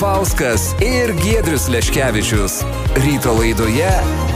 Pauskas ir Giedrius Leškevičius. Ryto laidoje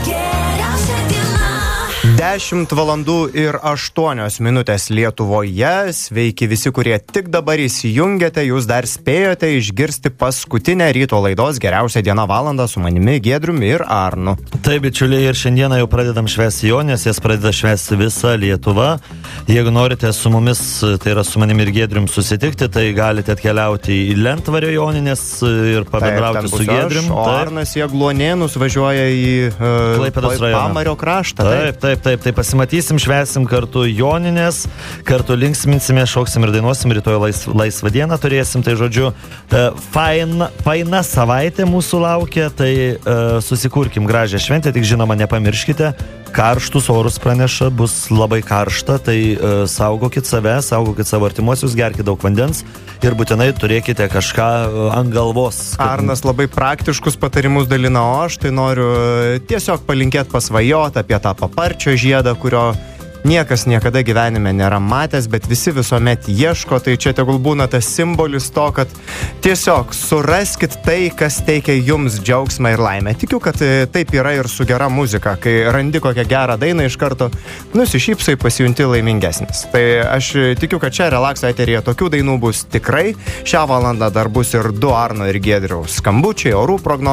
10 valandų ir 8 minutės Lietuvoje. Sveiki visi, kurie tik dabar įsijungėte. Jūs dar spėjote išgirsti paskutinę ryto laidos geriausią dieną valandą su manimi Giedriumi ir Arnu. Taip, bičiuliai, ir šiandieną jau pradedam švęsti Jonines, jas pradeda švęsti visa Lietuva. Jeigu norite su mumis, tai yra su manimi ir Giedriumi susitikti, tai galite atkeliauti į Lentvario Jonines ir pabendrauti su Giedriumi. O Arnas į Agluonėnus važiuoja į Pamario kraštą. Taip, tai pasimatysim, švęsim kartu Jonines, kartu linksminsime, šauksim ir dainuosim, rytoj laisvą dieną turėsim, tai žodžiu, faina savaitė mūsų laukia, tai susikurkim gražią šventę, tik žinoma nepamirškite, karštus orus praneša, bus labai karšta, tai saugokit save, saugokit savo artimuosius, gerkite daug vandens ir būtinai turėkite kažką ant galvos. Arnas labai praktiškus patarimus dalina, o aš tai noriu tiesiog palinkėti pasvajoti apie tą paparčio žiedą, kurio niekas niekada gyvenime nėra matęs, bet visi visuomet ieško, tai čia tegul būna tas simbolis to, kad tiesiog suraskit tai, kas teikia jums džiaugsmą ir laimę. Tikiu, kad taip yra ir su gera muzika, kai randi kokią gerą dainą iš karto nusišypsai, pasijunti laimingesnis. Tai aš tikiu, kad čia relakso eteryje tokių dainų bus tikrai. Šią valandą dar bus ir 2 Arno ir Giedriaus skambučiai, orų prognozės.